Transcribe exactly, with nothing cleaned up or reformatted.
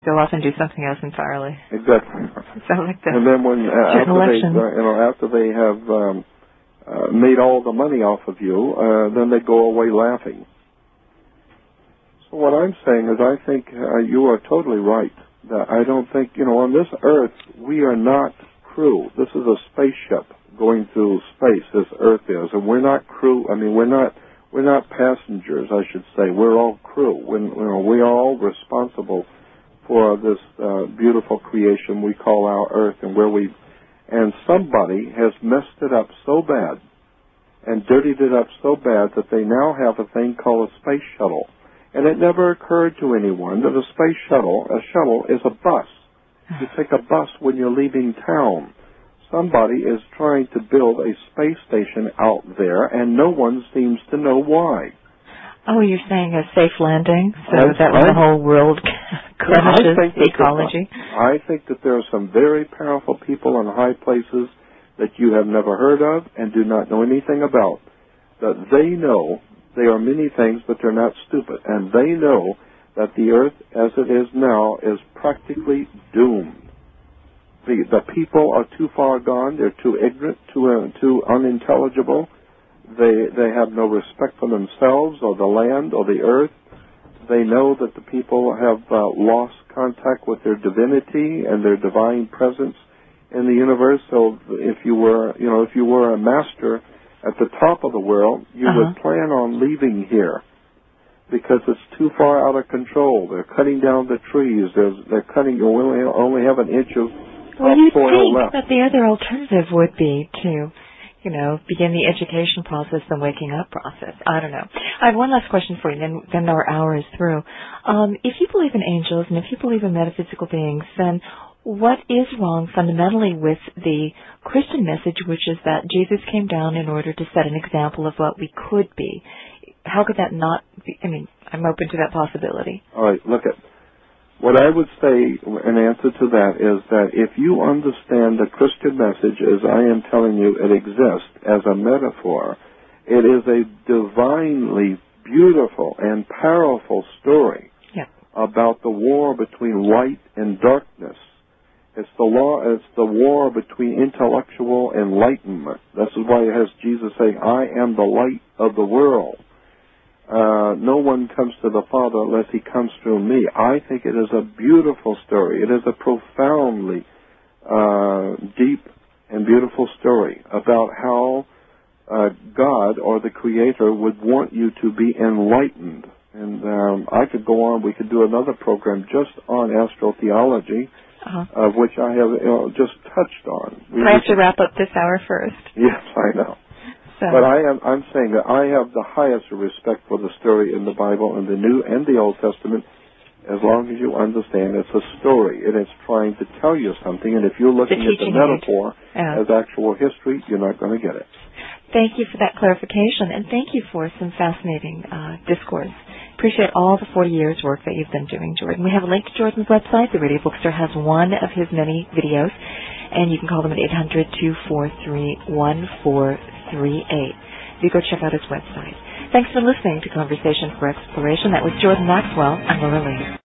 go off and do something else entirely. Exactly. Sound like the and then when uh, after election. they, uh, you know, after they have um, uh, made all the money off of you, uh, then they go away laughing. So what I'm saying is, I think uh, you are totally right. That I don't think, you know, on this Earth we are not crew. This is a spaceship going through space. This Earth is, and we're not crew. I mean, we're not. We're not passengers, I should say. We're all crew. When, you know, we are all responsible for this uh, beautiful creation we call our Earth, and where we, and somebody has messed it up so bad and dirtied it up so bad that they now have a thing called a space shuttle. And it never occurred to anyone that a space shuttle, a shuttle, is a bus. You take a bus when you're leaving town. Somebody is trying to build a space station out there, and no one seems to know why. Oh, you're saying a safe landing, so I, that when I, the whole world cleanshes ecology? I think that there are some very powerful people in high places that you have never heard of and do not know anything about. That they know, they are many things, but they're not stupid, and they know that the Earth, as it is now, is practically doomed. The, the people are too far gone. They're too ignorant, too uh, too unintelligible. They they have no respect for themselves or the land or the earth. They know that the people have uh, lost contact with their divinity and their divine presence in the universe. So if you were, you know, if you were a master at the top of the world, you uh-huh. would plan on leaving here because it's too far out of control. They're cutting down the trees. There's, they're cutting. You only only have an inch of Well, you soil think left. that the other alternative would be to, you know, begin the education process, the waking up process. I don't know. I have one last question for you, then, then our hour is through. Um, if you believe in angels and if you believe in metaphysical beings, then what is wrong fundamentally with the Christian message, which is that Jesus came down in order to set an example of what we could be? How could that not be? I mean, I'm open to that possibility. All right, look at what I would say in answer to that is that if you understand the Christian message as I am telling you it exists as a metaphor, it is a divinely beautiful and powerful story yeah. about the war between light and darkness. It's the law. It's the war between intellectual enlightenment. This is why it has Jesus saying, "I am the light of the world. Uh, no one comes to the Father unless he comes through me." I think it is a beautiful story. It is a profoundly uh, deep and beautiful story about how uh, God or the Creator would want you to be enlightened. And um, I could go on. We could do another program just on astrotheology, uh-huh. of which I have you know, just touched on. We I have to wrap up this hour first. Yes, I know. So. But I am, I'm saying that I have the highest respect for the story in the Bible, in the New and the Old Testament, as long as you understand it's a story. It is trying to tell you something, and if you're looking at the metaphor yeah. as actual history, you're not going to get it. Thank you for that clarification, and thank you for some fascinating uh, discourse. Appreciate all the forty years work that you've been doing, Jordan. We have a link to Jordan's website. The Radio Bookstore has one of his many videos, and you can call them at eight hundred, two four three, one four three eight. You go check out his website. Thanks for listening to Conversation for Exploration. That was Jordan Maxwell. I'm Laura Lee.